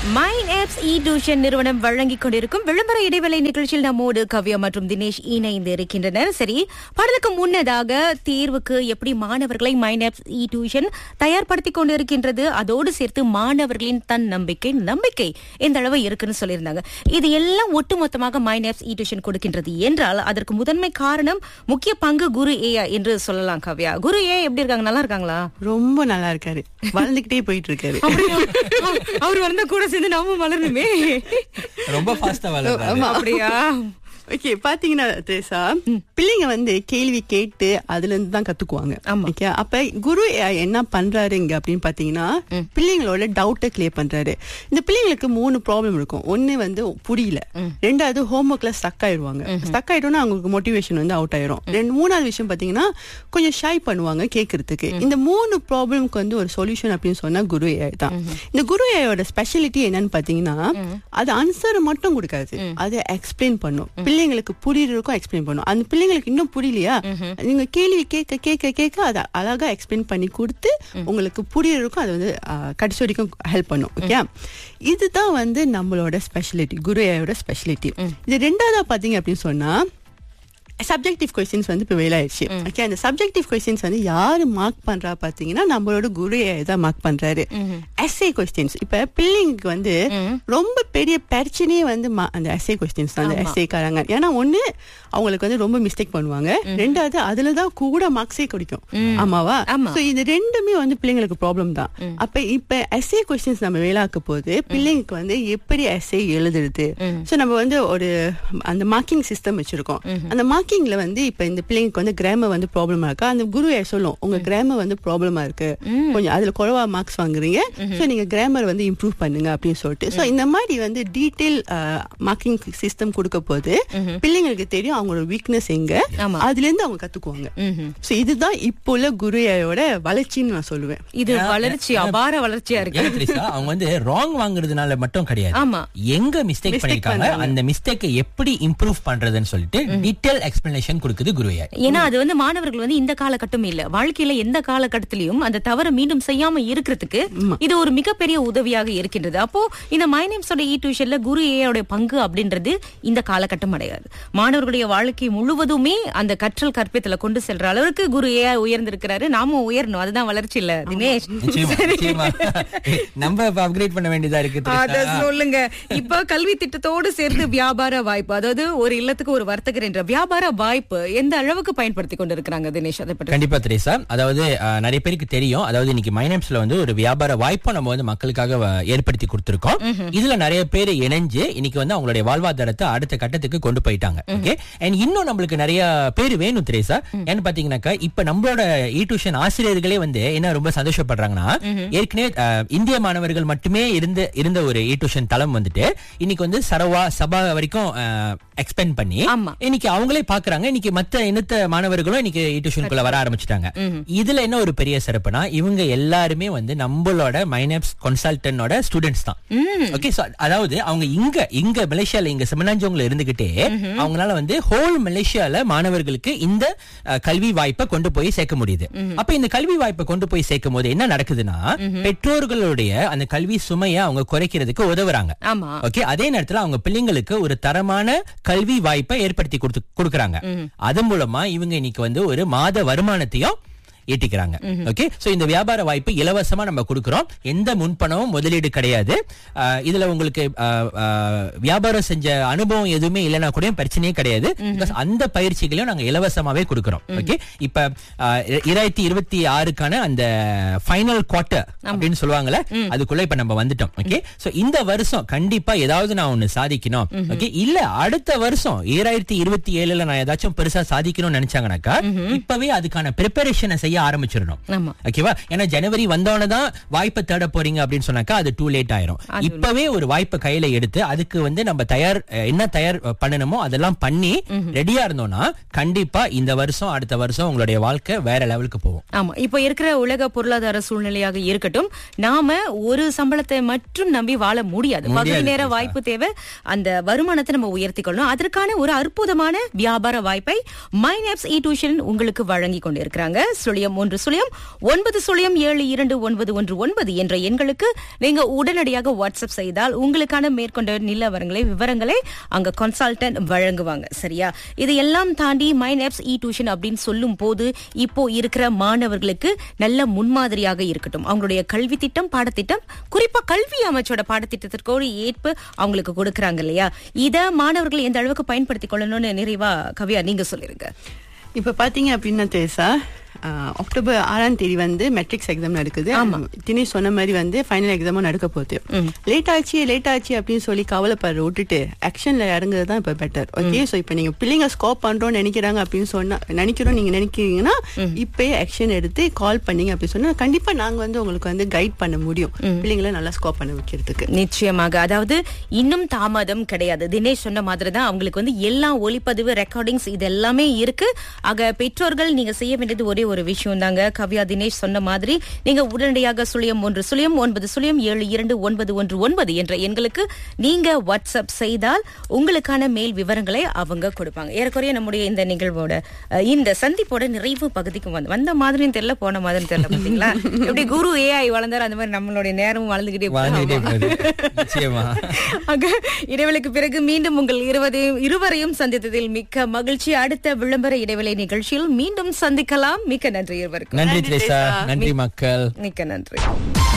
Mind apps tuition நிறுவனம் வழங்கிக் கொண்டிருக்கும் விளம்பர இடைவேளை நிகழ்ச்சியில் நம்மோடு கவ்யா மற்றும் தினேஷ் இணைந்து இருக்கின்றனர். சரி, பாடலுக்கு முன்னதாக தேர்வுக்கு எப்படி மாணவர்களை மைண்ட் ஆப்ஸ் டியூஷன் தயார்படுத்திக் கொண்டிருக்கின்றது, அதோடு சேர்த்து மாணவர்களின் நம்பிக்கை எந்த அளவு இருக்குன்னு சொல்லியிருந்தாங்க. இது எல்லாம் ஒட்டுமொத்தமாக மைண்ட் ஆப்ஸ் டியூஷன் கொடுக்கின்றது என்றால் அதற்கு முதன்மை காரணம், முக்கிய பங்கு குரு ஏஐ என்று சொல்லலாம். கவ்யா, குரு ஏஐ எப்படி இருக்காங்க? நல்லா இருக்காங்களா? ரொம்ப நல்லா இருக்காரு, வளர்ந்துகிட்டே போயிட்டு இருக்காரு. அவர் வளர்ந்த கூட சேர்ந்து நாமும் வளரணுமே. ரொம்ப ஃபாஸ்டா வளர்றாரு. அப்படியா? ஓகே, பாத்தீங்கன்னா திரேசா, பிள்ளைங்க கேள்வி கேட்டு அதுல இருந்து தான் கத்துக்குவாங்க. ஓகே, அப்ப குரு என்ன பண்றாரு இங்க அப்படின்னு பாத்தீங்கன்னா, பிள்ளைங்களோட டவுட்டை கிளியர் பண்றாரு. இந்த பிள்ளைங்களுக்கு 3 ப்ராப்ளம் இருக்கும். ஒண்ணு புரியல, ரெண்டாவது ஹோம்ஒர்க்ல ஸ்டக் ஆயிடுவாங்க. ஸ்டக் ஆயிட்டோம்னா அவங்களுக்கு மோட்டிவேஷன் அவுட் ஆயிரும். மூணாவது விஷயம் பாத்தீங்கன்னா கொஞ்சம் ஷை பண்ணுவாங்க கேட்கறதுக்கு. இந்த 3 ப்ராப்ளம்க்கு ஒரு சொல்யூஷன் அப்படின்னு சொன்னா குரு ஏஐ தான். இந்த குரு ஏஐயோட ஸ்பெஷாலிட்டி என்னன்னு பாத்தீங்கன்னா, அது ஆன்சர் மட்டும் கொடுக்காது, அதை எக்ஸ்பிளைன் பண்ணும். பிள்ளைங்களுக்கு புரியுறதுக்கும் எக்ஸ்பிளைன் பண்ணும். அந்த பிள்ளைங்களுக்கு இன்னும் புரியலையா, நீங்க கேள்வி கேட்க கேட்க கேட்க அதை அழகா எக்ஸ்பிளைன் பண்ணி கொடுத்து உங்களுக்கு புரியுறதுக்கும் அது கடைசி வரைக்கும் ஹெல்ப் பண்ணும். ஓகே, இதுதான் நம்மளோட ஸ்பெஷாலிட்டி, குரு ஏஐயோட ஸ்பெஷாலிட்டி. இது ரெண்டாவதா பாத்தீங்க அப்படின்னு சொன்னா சப்ஜெக்டிவ் கொஸ்டின்ஸ் இப்ப வேலாயிடுச்சு. ஓகே, அந்த சப்ஜெக்டிவ் கொஸ்டின்ஸ் யாரு மார்க் பண்றா பாத்தீங்கன்னா நம்மளோட குரு ஏஐ தான் மார்க் பண்றாரு. எஸ்ஏ கொஸ்டின்ஸ் இப்ப பிள்ளைங்களுக்கு ரொம்ப பெரிய பிரச்சனையே அந்த எஸ்ஏ கொஸ்டின்ஸ் தான், அந்த எஸ்ஏ காரங்க. ஏன்னா ஒண்ணு அவங்களுக்கு ரொம்ப மிஸ்டேக் பண்ணுவாங்க, ரெண்டாவது அதுலதான் கூட மார்க்ஸே கிடைக்கும். ஆமாவா? இது ரெண்டுமே பிள்ளைங்களுக்கு ப்ராப்ளம் தான். அப்ப இப்ப எஸ்ஏ கொஸ்டின்ஸ் நம்ம வேலாக்க போது பிள்ளைங்களுக்கு எப்படி எஸ்ஏ எழுதுறது. சோ நம்ம ஒரு அந்த மார்க்கிங் சிஸ்டம் வச்சிருக்கோம். அந்த மார்க்கிங்ல இப்ப இந்த பிள்ளைங்களுக்கு கிராமர் ப்ராப்ளமா இருக்கா, அந்த குரு சொல்லும் உங்க கிராமர் ப்ராப்ளமா இருக்கு, கொஞ்சம் அதுல குறைவா மார்க்ஸ் வாங்குறீங்க, சோ நீங்க கிராமர் இம்ப்ரூவ் பண்ணுங்க அப்படின்னு சொல்லிட்டு. சோ இந்த மாதிரி டீடைல் மார்க்கிங் சிஸ்டம் கொடுக்க போது பிள்ளைங்களுக்கு தெரியும் அவங்களோட வீக்னஸ் எங்க, அதுல இருந்து அவங்க கத்துக்குவாங்க. சோ இதுதான் இப்போ உள்ள குரு ஏஐயோட வளர்ச்சின்னு நான் சொல்லுவேன். இது வளர்ச்சி, அபார வளர்ச்சியா இருக்கு. அவங்க ராங் வாங்குறதுனால மட்டும் கிடையாது, எங்க மிஸ்டேக் பண்ணிருக்காங்க, அந்த மிஸ்டேக்கை எப்படி இம்ப்ரூவ் பண்றதுன்னு சொல்லிட்டு டீடைல் எக்ஸ்பிளனேஷன் கொடுக்குது குரு ஏஐ. ஏன்னா அது மாணவர்கள் இந்த காலகட்டம் இல்ல, வாழ்க்கையில எந்த காலகட்டத்திலையும் அந்த தவறை மீண்டும் செய்யாம இருக்கிறதுக்கு இது ஒரு மிகப்பெரிய உதவியாக இருக்கின்றது. அப்போ இந்த மை நேம்ஸோட டியூஷன்ல குரு ஏஐயோட பங்கு அப்படின்றது இந்த காலகட்டம் அடையாது. மாணவர்களுடைய வாழ்க்கை முழுவதுமே அந்த கற்றல் கற்பித்தல கொண்டு செல்ற அளவுக்கு குரு ஏஐ உயர்ந்திருக்கிறாரு. நாமும் உயரணும், அதுதான் வளர்ச்சி இல்ல தினேஷ்? நம்ம அப்கிரேட் பண்ண வேண்டியதா இருக்கு. சொல்லுங்க. இப்ப கல்வி திட்டத்தோடு சேர்ந்து வியாபார வாய்ப்பு, அதாவது ஒரு இல்லத்துக்கு ஒரு வர்த்தகர் என்ற வியாபார வாய்ப்பு எந்த அளவுக்கு பயன்படுத்தி கொண்டு இருக்கிறாங்க தினேஷ்? அதை பற்றி கண்டிப்பா திரேசா, அதாவது நிறைய பேருக்கு தெரியும், அதாவது இன்னைக்கு மை நேம்ஸ்ல ஒரு வியாபார வாய்ப்பை நம்ம மக்களுக்காக ஏற்படுத்தி கொடுத்திருக்கோம். இதுல நிறைய பேர் இணைஞ்சு இன்னைக்கு அவங்களுடைய வாழ்வாதாரத்தை அடுத்த கட்டத்துக்கு கொண்டு போயிட்டாங்க. ஓகே, அண்ட் இன்னும் நம்மளுக்கு நிறைய பேர் வேணும் திரேசா. ஏன்னு பாத்தீங்கன்னாக்கா இப்ப நம்மளோட டியூஷன் ஆசிரியர்களே என்ன ரொம்ப சந்தோஷப்படுறாங்கன்னா, ஏற்கனவே இந்திய மாணவர்கள் மட்டுமே இருந்த ஒரு டியூஷன் தளம் இன்னைக்கு சரவா சபா வரைக்கும் எக்ஸ்பெண்ட் பண்ணி இன்னைக்கு அவங்களே பாக்குறாங்க. இன்னைக்கு மத்த இனத்த மாணவர்களும் இன்னைக்கு டியூஷனுக்குள்ள வர ஆரம்பிச்சிட்டாங்க. இதுல என்ன ஒரு பெரிய சிறப்புனா, இவங்க எல்லாருமே நம்மளோட மைனப்ஸ் கன்சல்டன்டோட ஸ்டூடெண்ட்ஸ் தான். ஓகே, அதாவது அவங்க இங்க மலேசியால இங்க செமனாஞ்சோங்கல இருந்துகிட்டே அவங்களால ஹோல் மலேசியால மாணவர்களுக்கு இந்த கல்வி வாய்ப்பை கொண்டு போய் சேர்க்க முடியுது. அப்ப இந்த கல்வி வாய்ப்பை கொண்டு போய் சேர்க்கும் போது என்ன நடக்குதுன்னா, பெற்றோர்களுடைய அந்த கல்வி சுமையை அவங்க குறைக்கிறதுக்கு உதவுறாங்க. ஓகே, அதே நேரத்துல அவங்க பிள்ளைங்களுக்கு ஒரு தரமான கல்வி வாய்ப்பை ஏற்படுத்தி கொடுக்கறாங்க. அதன் மூலமா இவங்க இன்னைக்கு ஒரு மாத வருமானத்தையும் ஏற்றிக்கிறாங்க. ஓகே, சோ இந்த வியாபார வாய்ப்பு இலவசமா நம்ம கொடுக்கிறோம், எந்த முன்பணமும் முதலீடு கிடையாது. இதுல உங்களுக்கு வியாபாரம் செஞ்ச அனுபவம் எதுவுமே இல்லைன்னா கூட பிரச்சனையே கிடையாது. அந்த பயிற்சிகளையும் நாங்க இலவசமாவே கொடுக்கிறோம். ஓகே, இப்ப 2026க்கான அந்த ஃபைனல் குவார்ட்டர் அப்படின்னு சொல்லுவாங்கல்ல, அதுக்குள்ள இப்ப நம்ம வந்துட்டோம். ஓகே, சோ இந்த வருஷம் கண்டிப்பா ஏதாவது நான் ஒண்ணு சாதிக்கணும், ஓகே, இல்ல அடுத்த வருஷம் 2027ல நான் ஏதாச்சும் பெருசா சாதிக்கணும்னு நினைச்சாங்கன்னாக்கா இப்பவே அதுக்கான பிரிப்பரேஷனை செய்ய ஆரம்பிச்சிடணும். ஓகேவா? ஏன்னா ஜனவரி வந்தோனதான் வாய்ப்பை தேட போறீங்க அப்படின்னு சொன்னாக்கா அது டூ லேட் ஆயிரும். இப்பவே ஒரு வாய்ப்பை கையில எடுத்து அதுக்கு நம்ம என்ன தயார் பண்ணணுமோ அதெல்லாம் பண்ணி ரெடியா இருந்தோம்னா கண்டிப்பா இந்த வருஷம் அடுத்த வருஷம் உங்களுடைய வாழ்க்கை வேற லெவலுக்கு போகும். ஆமா, இப்ப இருக்கிற உலக பொருளாதார சூழ்நிலையாக இருக்கட்டும், நாம ஒரு சம்பளத்தை மட்டும் நம்பி வாழ முடியாது. பகுதி நேர வாய்ப்பு தேவை. அந்த வருமானத்தை நம்ம உயர்த்திக்கொள்ளணும். அதற்கான ஒரு அற்புதமான வியாபார வாய்ப்பை மை நேப்ஸ் டியூஷன் உங்களுக்கு வழங்கி கொண்டிருக்கிறாங்க. 1 என்ற எண்களுக்கு நீங்க உடனடியாக வாட்ஸ்அப் செய்தால் உங்களுக்கான மேற்கொண்ட விவரங்களை அங்க கன்சல்டன்ட் வழங்குவாங்க. சரியா? இது எல்லாம் தாண்டி மைனப்ஸ் இ டியூஷன் அப்படின்னு சொல்லும் போது இப்போ இருக்கிற மாணவர்களுக்கு நல்ல முன்மாதிரியாக இருக்கட்டும். அவங்களுடைய கல்வி திட்டம், பாடத்திட்டம், குறிப்பா கல்வி அமைச்சோட பாடத்திட்டத்திற்கு ஒரு ஏற்பு அவங்களுக்கு கொடுக்கறாங்க இல்லையா? இத மாணவர்கள் எந்த அளவுக்கு பயன்படுத்திக் கொள்ளணும்னு நிறைவா கவியா நீங்க சொல்லிருங்க. இப்ப பாத்தீங்க அப்படின்னா தேசா, அக்டோபர் 6ஆம் தேதி வந்து மெட்ரிக்ஸ் எக்ஸாம் நடக்குது. தினேஷ் சொன்ன மாதிரி வந்து ஃபைனல் எக்ஸாமும் நடக்க போகுது. லேட் ஆச்சு அப்படின்னு சொல்லி கவலைப்படுற விட்டுட்டு ஆக்ஷன்ல இறங்குறது தான் இப்ப பெட்டர். ஓகே, சோ இப்ப நீங்க பிள்ளைங்க ஸ்கோப் பண்றோம்னு நினைக்கிறாங்க அப்படின்னு சொன்னா, நீங்க நினைக்கிறீங்கன்னா இப்பயே ஆக்ஷன் எடுத்து கால் பண்ணீங்க அப்படின்னு சொன்னா கண்டிப்பா நாங்க வந்து உங்களுக்கு வந்து கைட் பண்ண முடியும், பிள்ளைங்களை நல்லா ஸ்கோப் பண்ண வைக்கிறதுக்கு. நிச்சயமாக. அதாவது இன்னும் தாமதம் கிடையாது. தினேஷ் சொன்ன மாதிரி தான் அவங்களுக்கு வந்து எல்லா ஒளிப்பதிவு ரெக்கார்டிங்ஸ் இது எல்லாமே இருக்கு. ஆக பெற்றோர்கள் நீங்க செய்ய வேண்டியது ஒரே ஒரு விஷயம் தாங்க. கவ்யா, தினேஷ் சொன்ன மாதிரி நீங்க உடனடியாக 0109729119 என்ற எண்களுக்கு நீங்க வாட்ஸ்அப் செய்தால் உங்களுக்கான மேல் விவரங்களை அவங்க கொடுப்பாங்க. ஏறக்குறைய நம்முடைய இந்த நிகழ்வோட இந்த சந்திப்போட நிறைவு பகுதிக்கு வந்த மாதிரியும் தெரியல, போன மாதிரியும் தெரியல. பாத்தீங்களா எப்படி குரு ஏஐ வளர்ந்தாரு அந்த மாதிரி நம்மளுடைய நேரமும் வளர்ந்துகிட்டே இடைவெளிக்கு பிறகு மீண்டும் உங்கள் இருவரையும் சந்தித்ததில் மிக்க மகிழ்ச்சி. அடுத்த விளம்பர இடைவெளி நிகழ்ச்சியில் மீண்டும் சந்திக்கலாம். மிக்க நன்றி இருவருக்கும். நன்றி திரேசா. நன்றி மக்கள். மிக்க நன்றி.